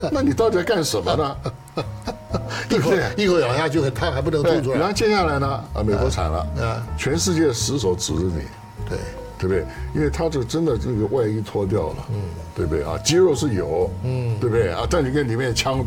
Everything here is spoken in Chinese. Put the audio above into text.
那你到底在干什么呢？ 一口咬下去，它还不能吐出来。 然后接下来呢，美国惨了，全世界死手指着你，对不对？因为他真的这个外衣脱掉了，对不对啊？肌肉是有，对不对啊？但你看里面枪